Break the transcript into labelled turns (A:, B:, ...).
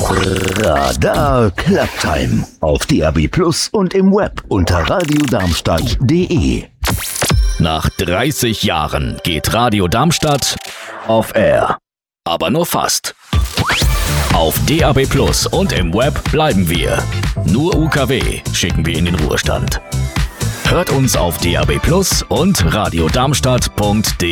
A: Radar Clubtime auf DAB+ und im Web unter radiodarmstadt.de.
B: Nach 30 Jahren geht Radio Darmstadt off air. Aber nur fast. Auf DAB+ und im Web bleiben wir. Nur UKW schicken wir in den Ruhestand. Hört uns auf DAB+ und radiodarmstadt.de.